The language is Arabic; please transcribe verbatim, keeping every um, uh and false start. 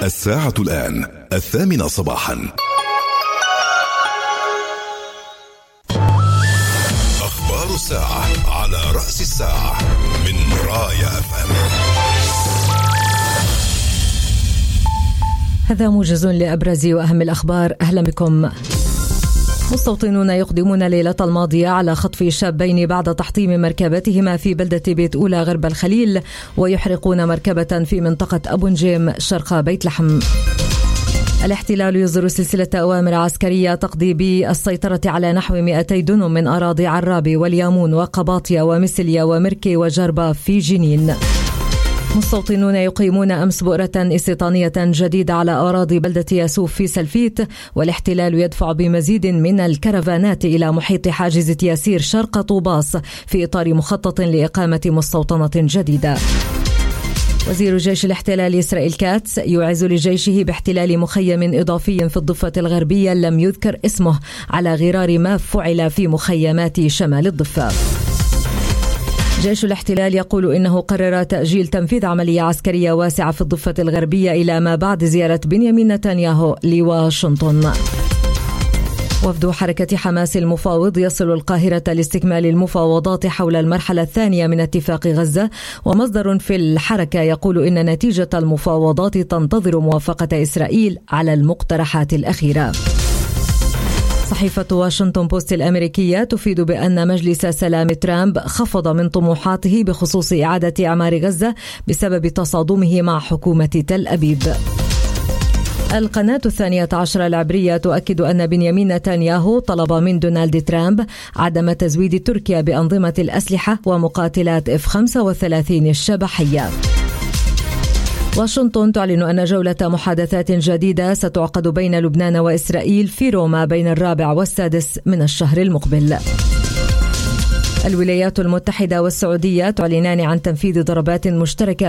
الساعة الآن الثامنة صباحا. أخبار الساعة على رأس الساعة من رايا أف أم. هذا موجز لأبرز وأهم الأخبار. أهلا بكم. مستوطنون يقدمون ليلة الماضية على خطف شابين بعد تحطيم مركبتهما في بلدة بيت أولى غرب الخليل، ويحرقون مركبة في منطقة أبو نجيم شرق بيت لحم. الاحتلال يصدر سلسلة أوامر عسكرية تقضي بالسيطرة على نحو مئتي دنم من أراضي عرابي واليامون وقباطية ومسلية ومركي وجربة في جنين. مستوطنون يقيمون أمس بؤرة استيطانية جديدة على أراضي بلدة ياسوف في سلفيت، والاحتلال يدفع بمزيد من الكرفانات إلى محيط حاجز تياسير شرق طوباس في إطار مخطط لإقامة مستوطنة جديدة. وزير جيش الاحتلال إسرائيل كاتس يعز لجيشه باحتلال مخيم إضافي في الضفة الغربية لم يذكر اسمه على غرار ما فعل في مخيمات شمال الضفة. جيش الاحتلال يقول إنه قرر تأجيل تنفيذ عملية عسكرية واسعة في الضفة الغربية إلى ما بعد زيارة بنيامين نتنياهو لواشنطن. وفد حركة حماس المفاوض يصل القاهرة لاستكمال المفاوضات حول المرحلة الثانية من اتفاق غزة، ومصدر في الحركة يقول إن نتيجة المفاوضات تنتظر موافقة إسرائيل على المقترحات الأخيرة. صحيفة واشنطن بوست الأمريكية تفيد بأن مجلس سلام ترامب خفض من طموحاته بخصوص إعادة إعمار غزة بسبب تصادمه مع حكومة تل أبيب. القناة الثانية عشر العبرية تؤكد أن بنيامين نتنياهو طلب من دونالد ترامب عدم تزويد تركيا بأنظمة الأسلحة ومقاتلات إف خمسة وثلاثين الشبحية. واشنطن تعلن أن جولة محادثات جديدة ستعقد بين لبنان وإسرائيل في روما بين الرابع والسادس من الشهر المقبل. الولايات المتحدة والسعودية تعلنان عن تنفيذ ضربات مشتركة